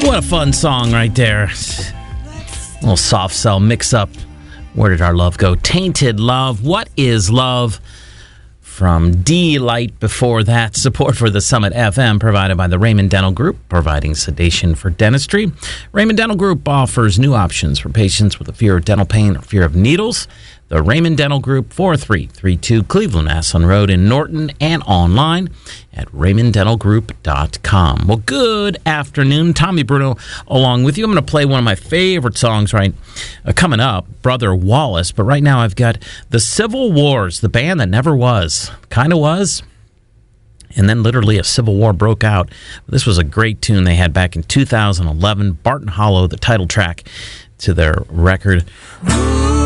What a fun song right there. A little soft cell mix up. Where did our love go? Tainted Love. What is love? From D-Light before that. Support for the Summit FM provided by the Raymond Dental Group, providing sedation for dentistry. Raymond Dental Group offers new options for patients with a fear of dental pain or fear of needles. The Raymond Dental Group, 4332 Cleveland Aslan Road in Norton, and online at raymonddentalgroup.com. Well, good afternoon. Tommy Bruno along with you. I'm going to play one of my favorite songs coming up, Brother Wallace. But right now I've got the Civil Wars, the band that never was. Kind of was. And then literally a civil war broke out. This was a great tune they had back in 2011. Barton Hollow, the title track to their record.